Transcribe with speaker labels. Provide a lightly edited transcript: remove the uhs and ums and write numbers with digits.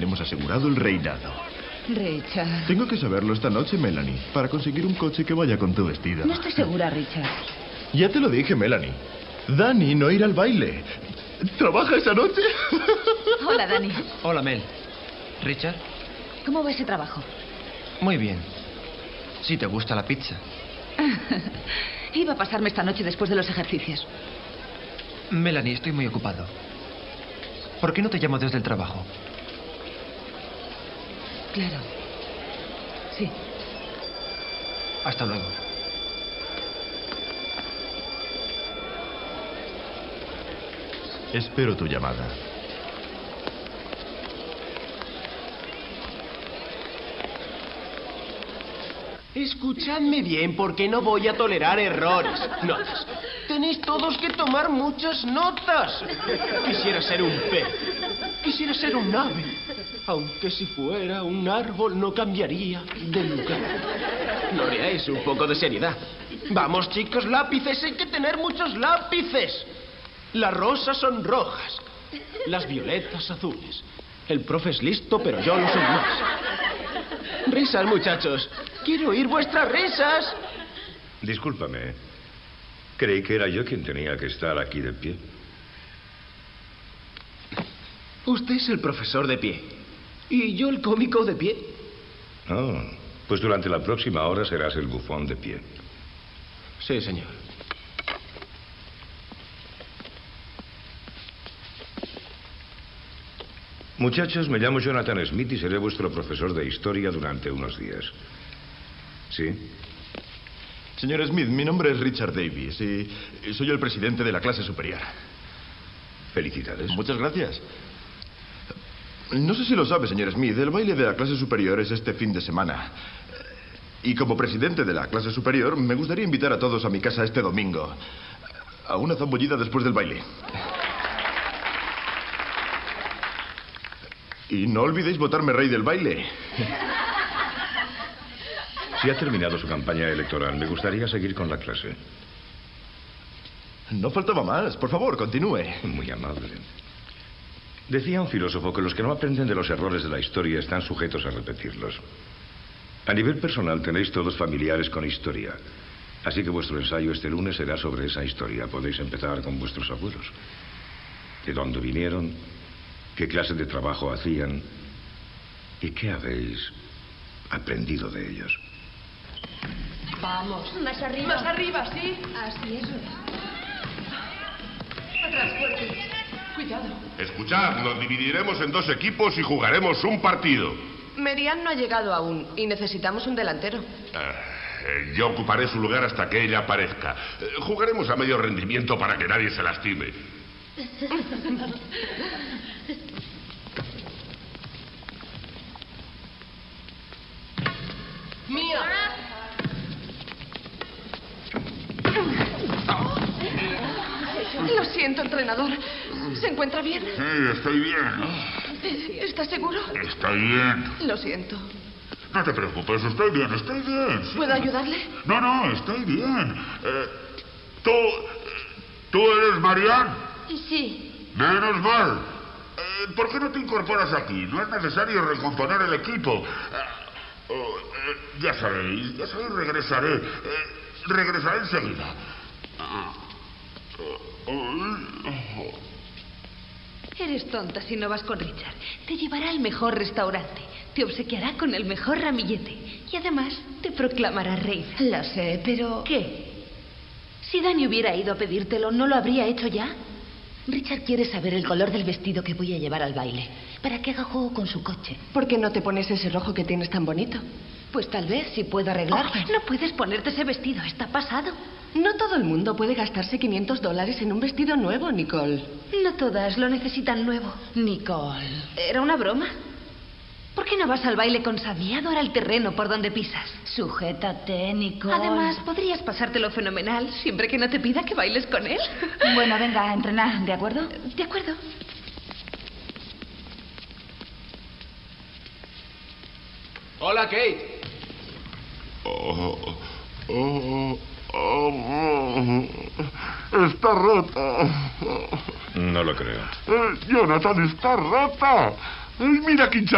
Speaker 1: tendremos asegurado el reinado.
Speaker 2: Richard.
Speaker 1: Tengo que saberlo esta noche, Melanie, para conseguir un coche que vaya con tu vestido.
Speaker 2: No estoy segura, Richard.
Speaker 1: Ya te lo dije, Melanie. Dani no irá al baile. ¿Trabaja esa noche?
Speaker 2: Hola, Dani.
Speaker 3: Hola, Mel. ¿Richard?
Speaker 2: ¿Cómo va ese trabajo?
Speaker 3: Muy bien. Si te gusta la pizza.
Speaker 2: Iba a pasarme esta noche después de los ejercicios.
Speaker 3: Melanie, estoy muy ocupado. ¿Por qué no te llamo desde el trabajo?
Speaker 2: Claro. Sí.
Speaker 3: Hasta luego.
Speaker 1: Espero tu llamada.
Speaker 4: Escuchadme bien, porque no voy a tolerar errores. Notas. Tenéis todos que tomar muchas notas. Quisiera ser un pez. Quisiera ser un ave. Aunque si fuera un árbol no cambiaría de lugar. No reáis, un poco de seriedad. Vamos, chicos, lápices. Hay que tener muchos lápices. Las rosas son rojas. Las violetas azules. El profe es listo, pero yo lo soy más. Risas, muchachos. Quiero oír vuestras risas.
Speaker 5: Discúlpame. Creí que era yo quien tenía que estar aquí de pie.
Speaker 4: Usted es el profesor de pie. Y yo el cómico de pie.
Speaker 5: Oh, pues durante la próxima hora serás el bufón de pie.
Speaker 4: Sí, señor.
Speaker 5: Muchachos, me llamo Jonathan Smith y seré vuestro profesor de historia durante unos días. ¿Sí?
Speaker 1: Señor Smith, mi nombre es Richard Davis y soy el presidente de la clase superior.
Speaker 5: Felicidades.
Speaker 1: Muchas gracias. No sé si lo sabe, señor Smith, el baile de la clase superior es este fin de semana. Y como presidente de la clase superior, me gustaría invitar a todos a mi casa este domingo. A una zambullida después del baile. Y no olvidéis votarme rey del baile.
Speaker 5: Si ha terminado su campaña electoral, me gustaría seguir con la clase.
Speaker 1: No faltaba más. Por favor, continúe.
Speaker 5: Muy amable. Decía un filósofo que los que no aprenden de los errores de la historia están sujetos a repetirlos. A nivel personal tenéis todos familiares con historia. Así que vuestro ensayo este lunes será sobre esa historia. Podéis empezar con vuestros abuelos. ¿De dónde vinieron? ¿Qué clase de trabajo hacían? ¿Y qué habéis aprendido de ellos?
Speaker 6: Vamos.
Speaker 7: Más arriba.
Speaker 6: Más arriba, sí.
Speaker 7: Así es.
Speaker 6: Atrás, fuerte. Cuidado.
Speaker 8: Escuchad, nos dividiremos en 2 equipos y jugaremos un partido.
Speaker 6: Merian no ha llegado aún y necesitamos un delantero.
Speaker 8: Yo ocuparé su lugar hasta que ella aparezca. Jugaremos a medio rendimiento para que nadie se lastime.
Speaker 6: ¡Mía! Lo siento, entrenador. ¿Se encuentra bien?
Speaker 8: Sí, estoy bien.
Speaker 6: ¿Estás seguro?
Speaker 8: Estoy bien.
Speaker 6: Lo siento.
Speaker 8: No te preocupes, estoy bien, estoy bien. Sí.
Speaker 6: ¿Puedo ayudarle?
Speaker 8: No, estoy bien. ¿Tú eres Marianne?
Speaker 7: Sí.
Speaker 8: Menos mal. ¿Por qué no te incorporas aquí? No es necesario recomponer el equipo. Ya sabéis, regresaré. Regresaré enseguida.
Speaker 2: Eres tonta si no vas con Richard. Te llevará al mejor restaurante. Te obsequiará con el mejor ramillete. Y además te proclamará reina.
Speaker 7: Lo sé, pero...
Speaker 2: ¿Qué? Si Dani hubiera ido a pedírtelo, ¿no lo habría hecho ya?
Speaker 7: Richard quiere saber el color del vestido que voy a llevar al baile, para que haga juego con su coche.
Speaker 6: ¿Por qué no te pones ese rojo que tienes tan bonito?
Speaker 2: Pues tal vez, si puedo arreglarlo.
Speaker 7: Oh.
Speaker 2: No puedes ponerte ese vestido, está pasado.
Speaker 6: No todo el mundo puede gastarse $500 en un vestido nuevo, Nicole.
Speaker 2: No todas lo necesitan nuevo.
Speaker 7: Nicole.
Speaker 2: ¿Era una broma? ¿Por qué no vas al baile con Sammy? Adora el terreno por donde pisas.
Speaker 7: Sujétate, Nicole.
Speaker 2: Además, podrías pasártelo fenomenal siempre que no te pida que bailes con él.
Speaker 7: Bueno, venga, a entrenar, ¿de acuerdo?
Speaker 2: De acuerdo.
Speaker 4: Hola, Kate.
Speaker 8: Está rota.
Speaker 5: No lo creo.
Speaker 8: Jonathan, está rota. Mira,